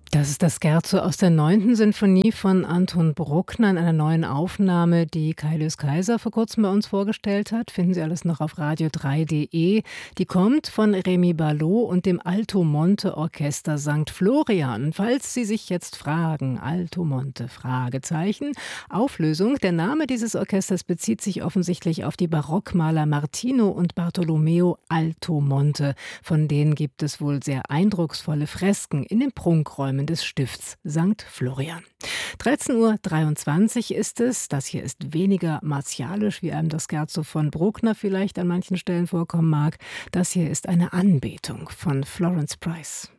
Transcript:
Das ist das Scherzo aus der 9. Sinfonie von Anton Bruckner in einer neuen Aufnahme, die Kaius Kaiser vor Kurzem bei uns vorgestellt hat. Finden Sie alles noch auf radio3.de. Die kommt von Rémi Ballot und dem Alto Monte Orchester St. Florian. Falls Sie sich jetzt fragen, Alto Monte, Fragezeichen. Auflösung: Der Name dieses Orchesters bezieht sich offensichtlich auf die Barockmaler Martino und Bartolomeo Altomonte. Von denen gibt es wohl sehr eindrucksvolle Fresken in den Prunkräumen des Stifts St. Florian. 13:23 Uhr ist es. Das hier ist weniger martialisch, wie einem das Scherzo von Bruckner vielleicht an manchen Stellen vorkommen mag. Das hier ist eine Anbetung von Florence Price.